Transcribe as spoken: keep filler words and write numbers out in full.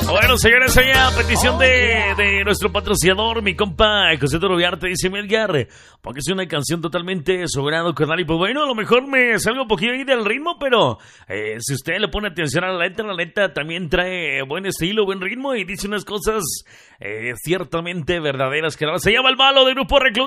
Bueno, señores, allá petición de, de nuestro patrocinador, mi compa José Toroviarte, dice Melgar, porque es una canción totalmente sobrado, carnal. Y pues bueno, a lo mejor me salgo un poquito ahí del ritmo, pero eh, si usted le pone atención a la letra, la letra también trae buen estilo, buen ritmo y dice unas cosas eh, ciertamente verdaderas, carnal. Se llama El Malo de Grupo Recluta.